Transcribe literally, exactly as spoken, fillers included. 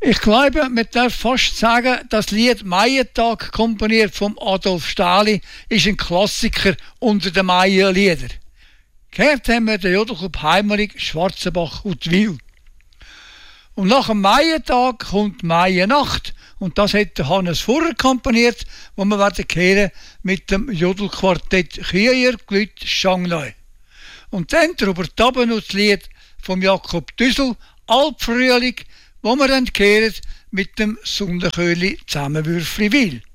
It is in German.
Ich glaube, man darf fast sagen, das Lied «Maientag», komponiert von Adolf Stähli, ist ein Klassiker unter den Maienliedern. Gehört haben wir den Jodelclub Heimerich, Schwarzenbach und Wil. Und nach dem Maientag kommt Maiennacht und das hat Hannes Furrer komponiert, wo wir werden hören mit dem Jodelquartett Chier, Glüt, Schangneu. Und dann darüber taben noch das Lied von Jakob Düssel, Alpfrühling, wo wir dann hören mit dem Sonnenköhli Zusammenwürfli Wil.